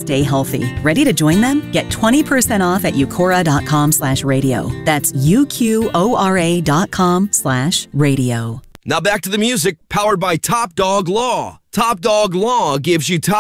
stay healthy. Ready to join them? Get 20% off at ucora.com/radio. That's uqora.com/radio. Now back to the music, powered by Top Dog Law. Top Dog Law gives you top